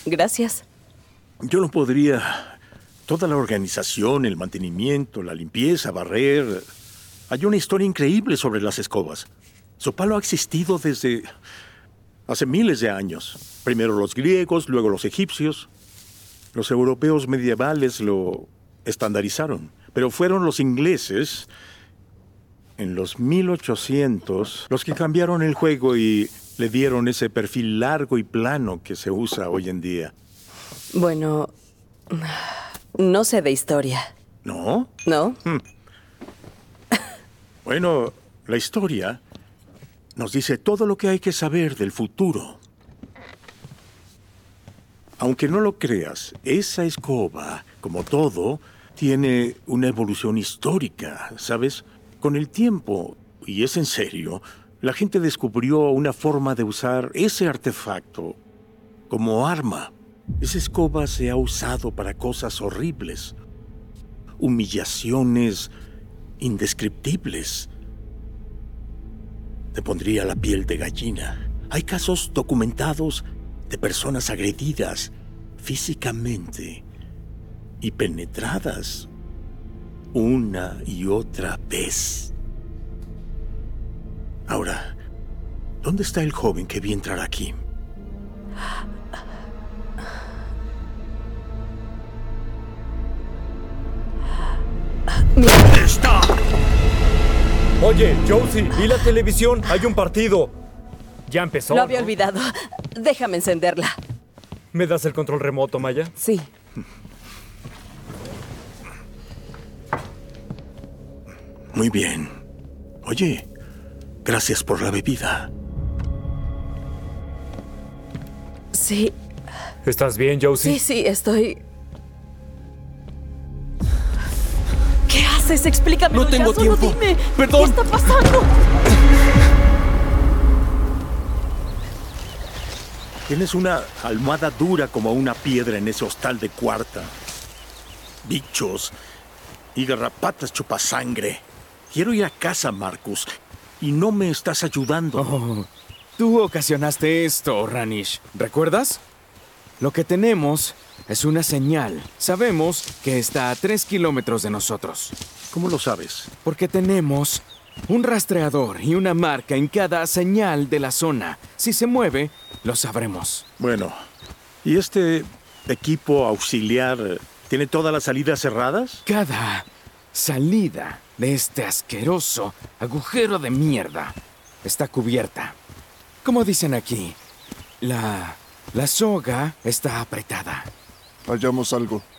Gracias. Yo no podría... Toda la organización, el mantenimiento, la limpieza, barrer... Hay una historia increíble sobre las escobas. Su palo ha existido desde... hace miles de años. Primero los griegos, luego los egipcios. Los europeos medievales lo estandarizaron. Pero fueron los ingleses, en los 1800, los que cambiaron el juego y le dieron ese perfil largo y plano que se usa hoy en día. Bueno, no sé de historia. ¿No? ¿No? Bueno, la historia nos dice todo lo que hay que saber del futuro. Aunque no lo creas, esa escoba, como todo, tiene una evolución histórica, ¿sabes? Con el tiempo, y es en serio, la gente descubrió una forma de usar ese artefacto como arma. Esa escoba se ha usado para cosas horribles, humillaciones indescriptibles. Te pondría la piel de gallina. Hay casos documentados de personas agredidas físicamente y penetradas una y otra vez. Ahora, ¿dónde está el joven que vi entrar aquí? ¿Dónde está? Oye, Josie, vi la televisión. Hay un partido. Ya empezó. Lo había olvidado. Déjame encenderla. ¿Me das el control remoto, Maya? Sí. Muy bien. Oye, gracias por la bebida. Sí. ¿Estás bien, Josie? Sí, estoy... ¿Qué haces? Explícame. No tengo tiempo. Dime. Perdón. ¿Qué está pasando? Tienes una almohada dura como una piedra en ese hostal de cuarta. Bichos y garrapatas chupasangre. Quiero ir a casa, Marcus, y no me estás ayudando. Oh, tú ocasionaste esto, Ranish. ¿Recuerdas? Lo que tenemos es una señal. Sabemos que está a 3 kilómetros de nosotros. ¿Cómo lo sabes? Porque tenemos un rastreador y una marca en cada señal de la zona. Si se mueve, lo sabremos. Bueno, ¿y este equipo auxiliar tiene todas las salidas cerradas? Cada salida de este asqueroso agujero de mierda está cubierta. Como dicen aquí, la soga está apretada. Hallamos algo.